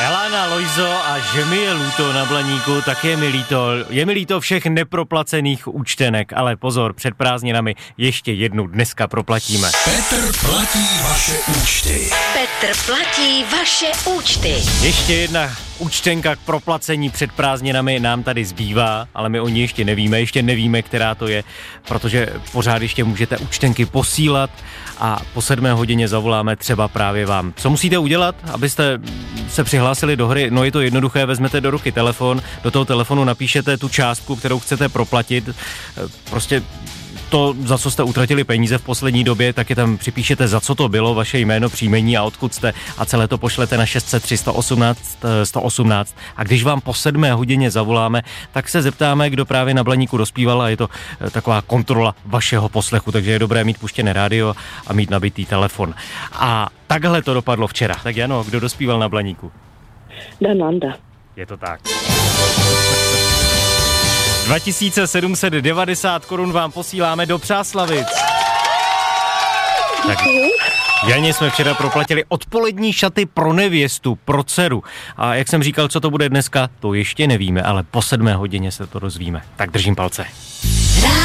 Elana Lojzo a že mi je líto na Blaníku, tak je mi líto všech neproplacených účtenek, ale pozor, před prázdninami ještě jednu dneska proplatíme. Petr platí vaše účty. Petr platí vaše účty. Ještě jedna účtenka k proplacení před prázdninami nám tady zbývá, ale my o ní ještě nevíme, která to je, protože pořád ještě můžete účtenky posílat a po 7 hodině zavoláme třeba právě vám. Co musíte udělat, abyste se přihlásili do hry? No je to jednoduché, vezmete do ruky telefon, do toho telefonu napíšete tu částku, kterou chcete proplatit, prostě to, za co jste utratili peníze v poslední době, taky tam připíšete, za co to bylo, vaše jméno, příjmení a odkud jste a celé to pošlete na 603 118 a když vám po 7 hodině zavoláme, tak se zeptáme, kdo právě na Blaníku dospíval a je to taková kontrola vašeho poslechu, takže je dobré mít puštěné rádio a mít nabitý telefon. A takhle to dopadlo včera. Tak Jano, kdo dospíval na Blaníku? Dananda. Je to tak. 2790 korun vám posíláme do Přáslavic. Tak, Janě jsme včera proplatili odpolední šaty pro nevěstu, pro dceru. A jak jsem říkal, co to bude dneska, to ještě nevíme, ale po 7 hodině se to dozvíme. Tak držím palce.